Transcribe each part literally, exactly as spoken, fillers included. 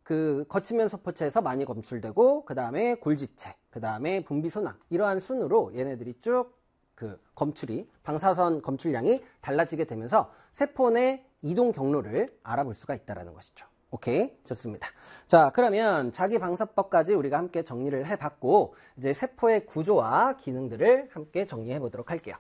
그 거친면 소포체에서 많이 검출되고 그 다음에 골지체, 그 다음에 분비소낭 이러한 순으로 얘네들이 쭉 그 검출이 방사선 검출량이 달라지게 되면서 세포 내 이동 경로를 알아볼 수가 있다는 것이죠. 오케이, 좋습니다. 자, 그러면 자기방사법까지 우리가 함께 정리를 해봤고 이제 세포의 구조와 기능들을 함께 정리해 보도록 할게요.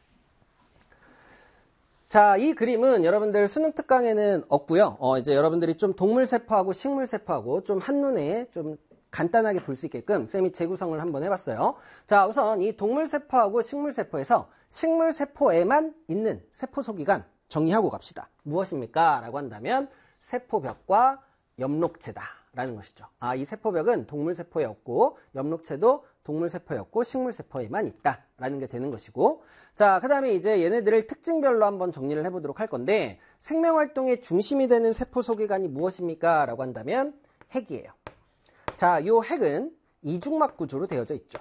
자, 이 그림은 여러분들 수능 특강에는 없고요. 어, 이제 여러분들이 좀 동물세포하고 식물세포하고 좀 한눈에 좀 간단하게 볼 수 있게끔 쌤이 재구성을 한번 해봤어요. 자, 우선 이 동물세포하고 식물세포에서 식물세포에만 있는 세포소기관 정리하고 갑시다. 무엇입니까? 라고 한다면 세포벽과 엽록체다 라는 것이죠. 아, 이 세포벽은 동물세포에 없고 엽록체도 동물세포에 없고 식물세포에만 있다 라는 게 되는 것이고, 자, 그 다음에 이제 얘네들을 특징별로 한번 정리를 해보도록 할 건데, 생명활동의 중심이 되는 세포소기관이 무엇입니까? 라고 한다면 핵이에요. 자, 요 핵은 이중막 구조로 되어져 있죠.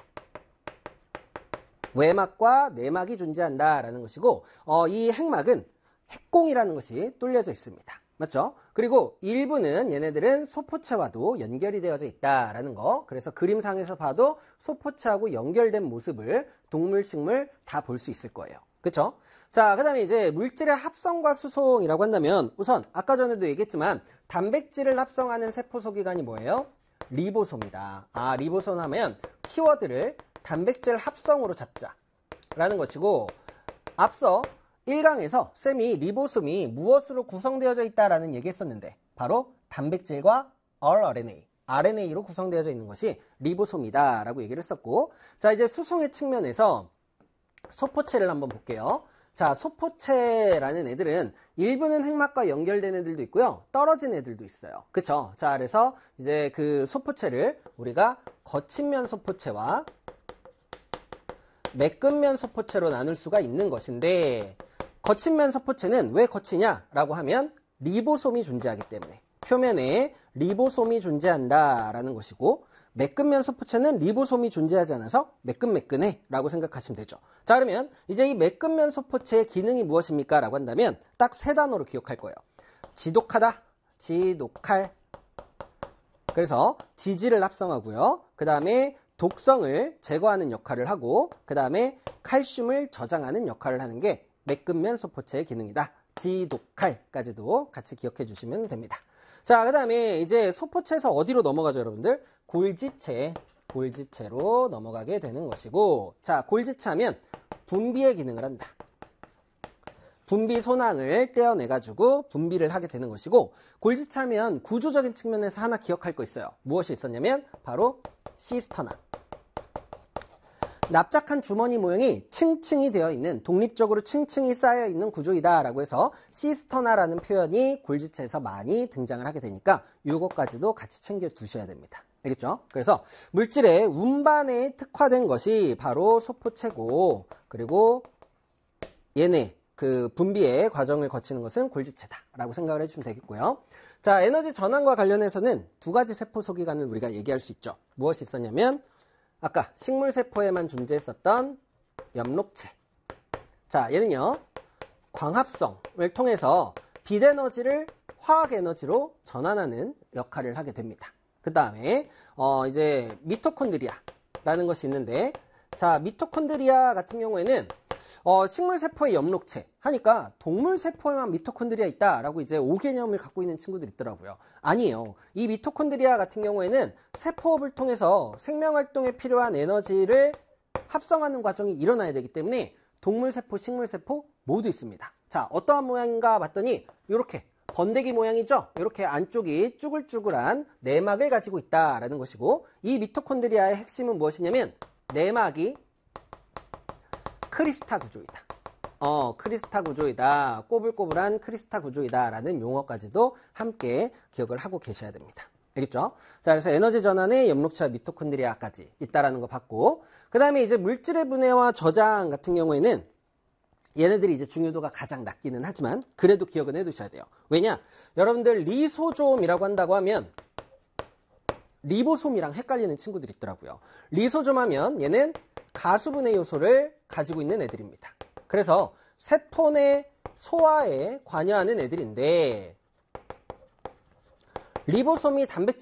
외막과 내막이 존재한다라는 것이고, 어, 이 핵막은 핵공이라는 것이 뚫려져 있습니다. 맞죠? 그리고 일부는 얘네들은 소포체와도 연결이 되어져 있다라는 거. 그래서 그림상에서 봐도 소포체하고 연결된 모습을 동물, 식물 다 볼 수 있을 거예요. 그쵸? 자, 그 다음에 이제 물질의 합성과 수송이라고 한다면 우선 아까 전에도 얘기했지만 단백질을 합성하는 세포소기관이 뭐예요? 리보솜이다. 아, 리보솜 하면 키워드를 단백질 합성으로 잡자 라는 것이고, 앞서 일 강에서 쌤이 리보솜이 무엇으로 구성되어져 있다라는 얘기 했었는데 바로 단백질과 알알엔에이, 알엔에이로 구성되어져 있는 것이 리보솜이다 라고 얘기를 했었고, 자, 이제 수송의 측면에서 소포체를 한번 볼게요. 자, 소포체라는 애들은 일부는 핵막과 연결된 애들도 있고요, 떨어진 애들도 있어요. 그쵸? 자, 그래서 이제 그 소포체를 우리가 거친면 소포체와 매끈면 소포체로 나눌 수가 있는 것인데, 거친면 소포체는 왜 거치냐 라고 하면 리보솜이 존재하기 때문에 표면에 리보솜이 존재한다라는 것이고, 매끈면 소포체는 리보솜이 존재하지 않아서 매끈매끈해 라고 생각하시면 되죠. 자, 그러면 이제 이 매끈면 소포체의 기능이 무엇입니까? 라고 한다면 딱 세 단어로 기억할 거예요. 지독하다, 지독할. 그래서 지질을 합성하고요, 그 다음에 독성을 제거하는 역할을 하고, 그 다음에 칼슘을 저장하는 역할을 하는 게 매끈면 소포체의 기능이다. 지독할까지도 같이 기억해 주시면 됩니다. 자, 그 다음에 이제 소포체에서 어디로 넘어가죠, 여러분들? 골지체, 골지체로 넘어가게 되는 것이고, 자, 골지체 하면 분비의 기능을 한다. 분비 소낭을 떼어내가지고 분비를 하게 되는 것이고, 골지체 하면 구조적인 측면에서 하나 기억할 거 있어요. 무엇이 있었냐면 바로 시스터나. 납작한 주머니 모양이 층층이 되어 있는, 독립적으로 층층이 쌓여 있는 구조이다 라고 해서 시스터나라는 표현이 골지체에서 많이 등장을 하게 되니까 이것까지도 같이 챙겨 두셔야 됩니다. 알겠죠? 그래서 물질의 운반에 특화된 것이 바로 소포체고, 그리고 얘네 그 분비의 과정을 거치는 것은 골지체다 라고 생각을 해주시면 되겠고요. 자, 에너지 전환과 관련해서는 두 가지 세포소기관을 우리가 얘기할 수 있죠. 무엇이 있었냐면 아까 식물세포에만 존재했었던 엽록체. 자, 얘는요 광합성을 통해서 빛에너지를 화학에너지로 전환하는 역할을 하게 됩니다. 그 다음에 어 이제 미토콘드리아라는 것이 있는데, 자, 미토콘드리아 같은 경우에는 어 식물세포의 엽록체 하니까 동물세포에만 미토콘드리아 있다라고 이제 오개념을 갖고 있는 친구들이 있더라고요. 아니에요. 이 미토콘드리아 같은 경우에는 세포업을 통해서 생명활동에 필요한 에너지를 합성하는 과정이 일어나야 되기 때문에 동물세포, 식물세포 모두 있습니다. 자, 어떠한 모양인가 봤더니 이렇게 번데기 모양이죠. 이렇게 안쪽이 쭈글쭈글한 내막을 가지고 있다라는 것이고, 이 미토콘드리아의 핵심은 무엇이냐면 내막이 크리스타 구조이다. 어, 크리스타 구조이다. 꼬불꼬불한 크리스타 구조이다 라는 용어까지도 함께 기억을 하고 계셔야 됩니다. 알겠죠? 자, 그래서 에너지 전환의 엽록체와 미토콘드리아까지 있다라는 거 봤고, 그 다음에 이제 물질의 분해와 저장 같은 경우에는 얘네들이 이제 중요도가 가장 낮기는 하지만 그래도 기억은 해두셔야 돼요. 왜냐? 여러분들 리소솜이라고 한다고 하면 리보솜이랑 헷갈리는 친구들이 있더라고요. 리소솜 하면 얘는 가수분해 요소를 가지고 있는 애들입니다. 그래서 세포 내 소화에 관여하는 애들인데, 리보솜이 단백질